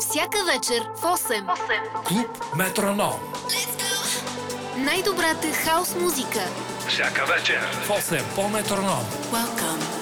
Всяка вечер в 8. Клуб Метроном. Най-добрата хаус музика. Всяка вечер в 8 по Метроном. Welcome